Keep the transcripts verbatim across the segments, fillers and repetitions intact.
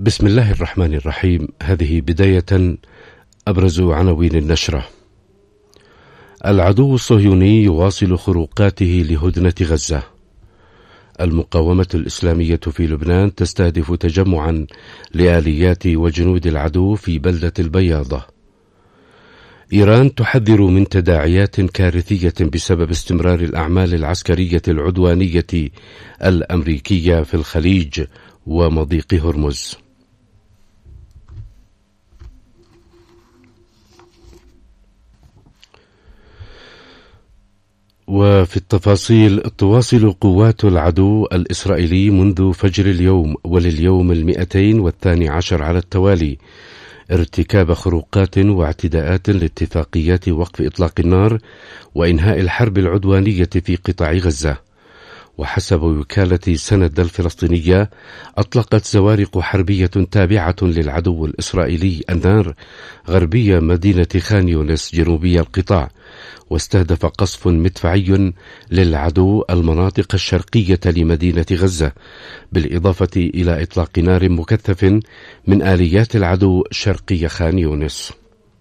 بسم الله الرحمن الرحيم. هذه بداية أبرز عناوين النشرة. العدو الصهيوني يواصل خروقاته لهدنة غزة. المقاومة الإسلامية في لبنان تستهدف تجمعا لآليات وجنود العدو في بلدة البياضة. إيران تحذر من تداعيات كارثية بسبب استمرار الأعمال العسكرية العدوانية الأمريكية في الخليج ومضيق هرمز. وفي التفاصيل، تواصل قوات العدو الإسرائيلي منذ فجر اليوم ولليوم المئتين والثاني عشر على التوالي ارتكاب خروقات واعتداءات لاتفاقيات وقف إطلاق النار وإنهاء الحرب العدوانية في قطاع غزة. وحسب وكالة سند الفلسطينية، أطلقت زوارق حربية تابعة للعدو الإسرائيلي النار غربية مدينة خان يونس جنوبي القطاع، واستهدف قصف مدفعي للعدو المناطق الشرقية لمدينة غزة، بالإضافة إلى إطلاق نار مكثف من آليات العدو شرقي خان يونس.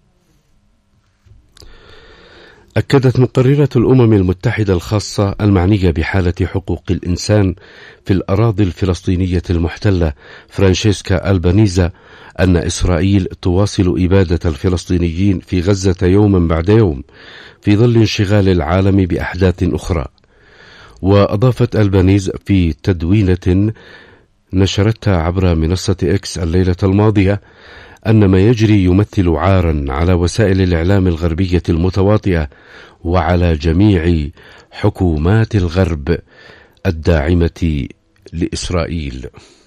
أكدت مقررة الأمم المتحدة الخاصة المعنية بحالة حقوق الإنسان في الأراضي الفلسطينية المحتلة فرانشيسكا ألبانيزا أن إسرائيل تواصل إبادة الفلسطينيين في غزة يوما بعد يوم في ظل انشغال العالم بأحداث أخرى. وأضافت ألبانيز في تدوينة نشرتها عبر منصة إكس الليلة الماضية أن ما يجري يمثل عارا على وسائل الإعلام الغربية المتواطئة وعلى جميع حكومات الغرب الداعمة لإسرائيل.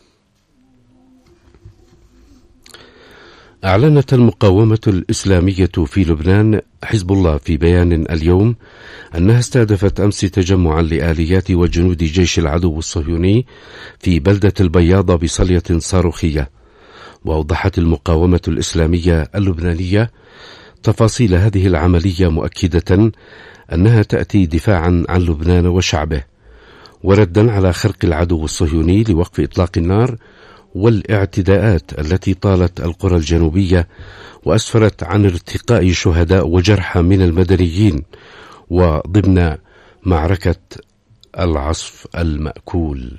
أعلنت المقاومة الإسلامية في لبنان حزب الله في بيان اليوم أنها استهدفت أمس تجمعا لآليات وجنود جيش العدو الصهيوني في بلدة البياضة بصلية صاروخية. وأوضحت المقاومة الإسلامية اللبنانية تفاصيل هذه العملية، مؤكدة أنها تأتي دفاعا عن لبنان وشعبه وردا على خرق العدو الصهيوني لوقف إطلاق النار والاعتداءات التي طالت القرى الجنوبية وأسفرت عن ارتقاء شهداء وجرحى من المدنيين وضمن معركة العصف المأكول.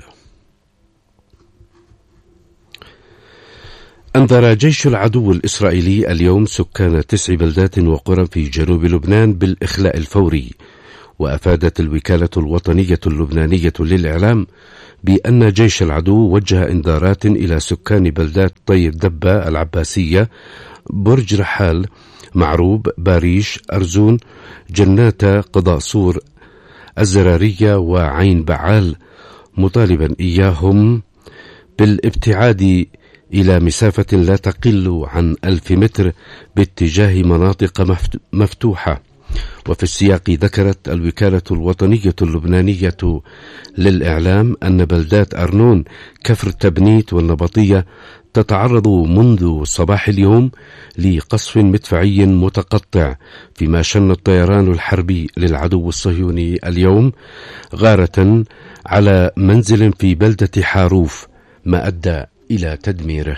أنذر جيش العدو الإسرائيلي اليوم سكان تسع بلدات وقرى في جنوب لبنان بالإخلاء الفوري. وأفادت الوكالة الوطنية اللبنانية للإعلام بأن جيش العدو وجه إنذارات إلى سكان بلدات طي الدبة العباسية، برج رحال، معروب، باريش، أرزون، جنات، قضاء صور، الزرارية وعين بعال، مطالبا إياهم بالابتعاد إلى مسافة لا تقل عن ألف متر باتجاه مناطق مفتوحة. وفي السياق ذكرت الوكالة الوطنية اللبنانية للإعلام أن بلدات أرنون، كفر تبنيت والنبطية تتعرض منذ صباح اليوم لقصف مدفعي متقطع، فيما شن الطيران الحربي للعدو الصهيوني اليوم غارة على منزل في بلدة حاروف ما أدى إلى تدميره.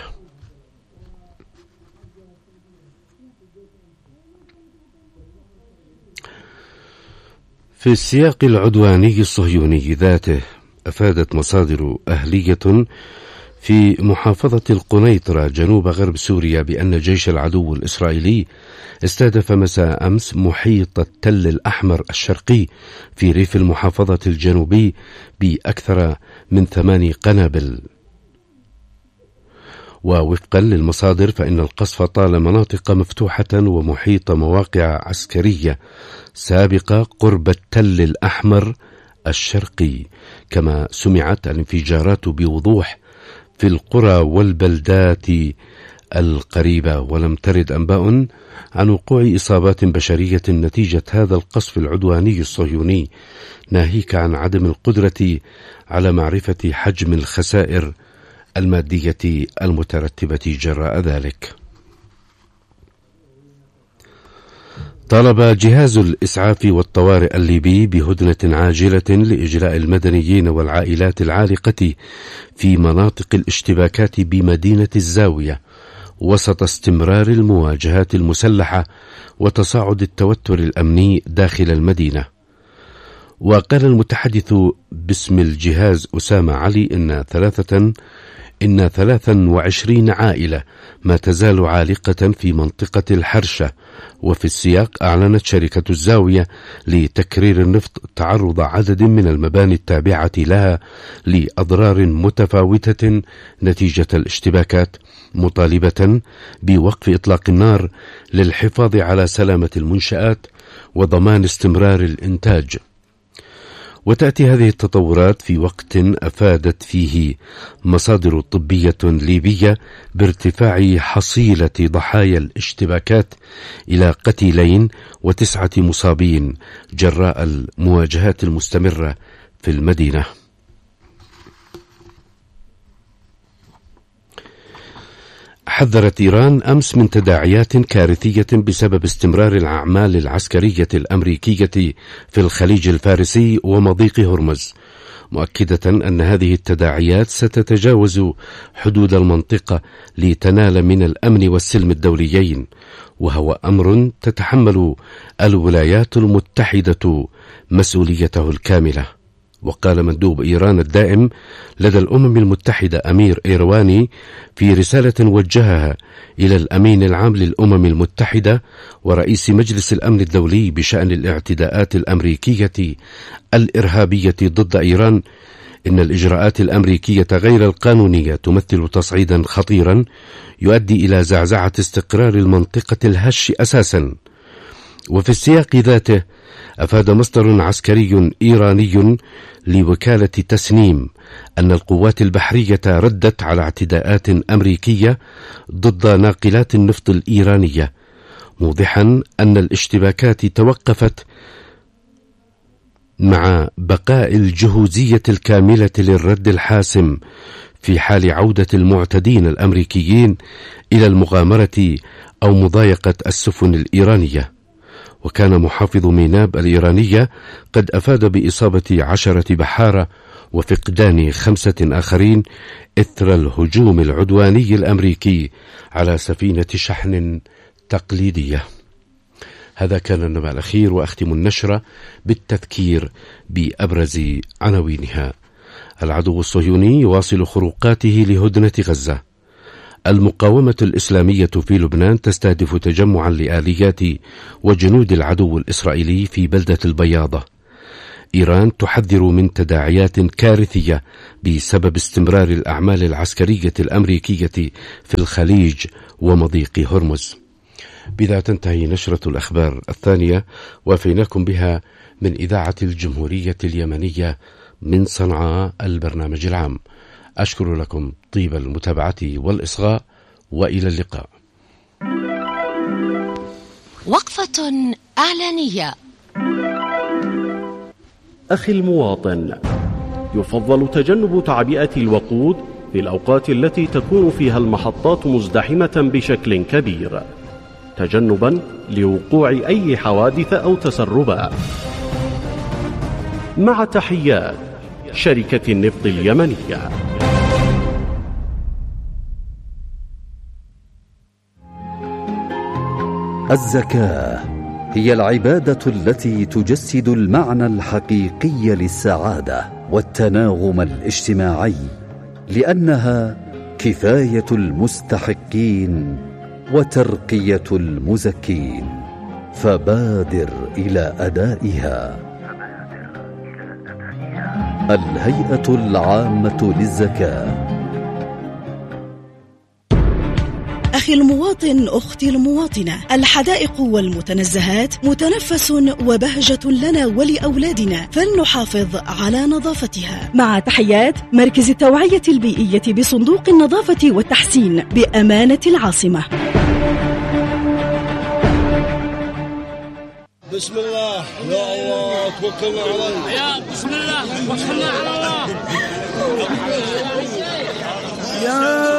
في السياق العدواني الصهيوني ذاته، أفادت مصادر أهلية في محافظة القنيطرة جنوب غرب سوريا بأن جيش العدو الإسرائيلي استهدف مساء أمس محيط التل الأحمر الشرقي في ريف المحافظة الجنوبي بأكثر من ثماني قنابل. ووفقا للمصادر فإن القصف طال مناطق مفتوحة ومحيط مواقع عسكرية سابقة قرب التل الأحمر الشرقي، كما سمعت الانفجارات بوضوح في القرى والبلدات القريبة. ولم ترد أنباء عن وقوع إصابات بشرية نتيجة هذا القصف العدواني الصهيوني، ناهيك عن عدم القدرة على معرفة حجم الخسائر المادية المترتبة جراء ذلك. طالب جهاز الإسعاف والطوارئ الليبي بهدنة عاجلة لإجلاء المدنيين والعائلات العالقة في مناطق الاشتباكات بمدينة الزاوية وسط استمرار المواجهات المسلحة وتصاعد التوتر الأمني داخل المدينة. وقال المتحدث باسم الجهاز أسامة علي إن ثلاثة إن ثلاثا وعشرين عائلة ما تزال عالقة في منطقة الحرشة. وفي السياق أعلنت شركة الزاوية لتكرير النفط تعرض عدد من المباني التابعة لها لأضرار متفاوتة نتيجة الاشتباكات، مطالبة بوقف إطلاق النار للحفاظ على سلامة المنشآت وضمان استمرار الإنتاج. وتأتي هذه التطورات في وقت أفادت فيه مصادر طبية ليبية بارتفاع حصيلة ضحايا الاشتباكات إلى قتيلين وتسعة مصابين جراء المواجهات المستمرة في المدينة. حذرت إيران أمس من تداعيات كارثية بسبب استمرار الأعمال العسكرية الأمريكية في الخليج الفارسي ومضيق هرمز، مؤكدة أن هذه التداعيات ستتجاوز حدود المنطقة لتنال من الأمن والسلم الدوليين، وهو أمر تتحمل الولايات المتحدة مسؤوليته الكاملة. وقال مندوب إيران الدائم لدى الأمم المتحدة أمير إيرواني في رسالة وجهها إلى الأمين العام للأمم المتحدة ورئيس مجلس الأمن الدولي بشأن الاعتداءات الأمريكية الإرهابية ضد إيران إن الإجراءات الأمريكية غير القانونية تمثل تصعيدا خطيرا يؤدي إلى زعزعة استقرار المنطقة الهش أساسا. وفي السياق ذاته أفاد مصدر عسكري إيراني لوكالة تسنيم أن القوات البحرية ردت على اعتداءات أمريكية ضد ناقلات النفط الإيرانية، موضحا أن الاشتباكات توقفت مع بقاء الجهوزية الكاملة للرد الحاسم في حال عودة المعتدين الأمريكيين إلى المغامرة أو مضايقة السفن الإيرانية. وكان محافظ ميناب الإيرانية قد أفاد بإصابة عشرة بحارة وفقدان خمسة آخرين إثر الهجوم العدواني الأمريكي على سفينة شحن تقليدية. هذا كان النبأ الأخير، وأختم النشرة بالتذكير بأبرز عناوينها. العدو الصهيوني يواصل خروقاته لهدنة غزة. المقاومة الإسلامية في لبنان تستهدف تجمعا لآليات وجنود العدو الإسرائيلي في بلدة البياضة. إيران تحذر من تداعيات كارثية بسبب استمرار الأعمال العسكرية الأمريكية في الخليج ومضيق هرمز. بذا تنتهي نشرة الأخبار الثانية، وفيناكم بها من إذاعة الجمهورية اليمنية من صنعاء البرنامج العام. أشكر لكم طيب المتابعة والإصغاء، وإلى اللقاء. وقفة إعلانية. أخي المواطن، يفضل تجنب تعبئة الوقود في الأوقات التي تكون فيها المحطات مزدحمة بشكل كبير، تجنبا لوقوع أي حوادث أو تسربات. مع تحيات شركة النفط اليمنية. الزكاة هي العبادة التي تجسد المعنى الحقيقي للسعادة والتناغم الاجتماعي، لأنها كفاية المستحقين وترقية المزكين، فبادر إلى أدائها. الهيئة العامة للزكاة. أخي المواطن، أختي المواطنة، الحدائق والمتنزهات متنفس وبهجة لنا ولأولادنا، فلنحافظ على نظافتها. مع تحيات مركز التوعية البيئية بصندوق النظافة والتحسين بأمانة العاصمة. بسم الله يا الله توكلنا على الله. يا بسم الله توكلنا على الله. يا